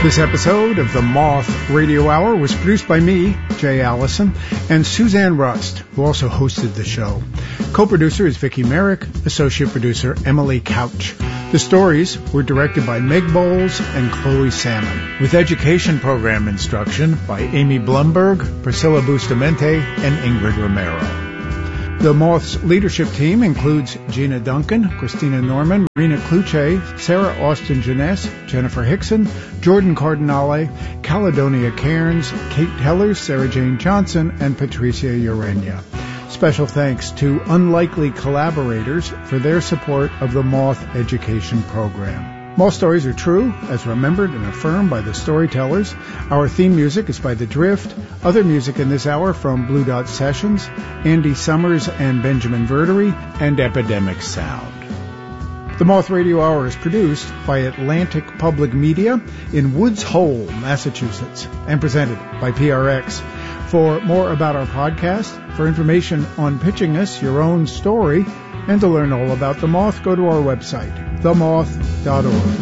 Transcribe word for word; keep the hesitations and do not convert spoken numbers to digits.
This episode of the Moth Radio Hour was produced by me, Jay Allison, and Suzanne Rust, who also hosted the show. Co-producer is Vicki Merrick, associate producer Emily Couch. The stories were directed by Meg Bowles and Chloe Salmon, with education program instruction by Amy Blumberg, Priscilla Bustamante, and Ingrid Romero. The Moth's leadership team includes Gina Duncan, Christina Norman, Marina Kluche, Sarah Austin Jeunesse, Jennifer Hickson, Jordan Cardinale, Caledonia Cairns, Kate Tellers, Sarah Jane Johnson, and Patricia Urania. Special thanks to unlikely collaborators for their support of the Moth Education Program. Moth stories are true, as remembered and affirmed by the storytellers. Our theme music is by The Drift. Other music in this hour from Blue Dot Sessions, Andy Summers and Benjamin Verdery, and Epidemic Sound. The Moth Radio Hour is produced by Atlantic Public Media in Woods Hole, Massachusetts, and presented by P R X. For more about our podcast, for information on pitching us your own story, and to learn all about The Moth, go to our website, the moth dot org.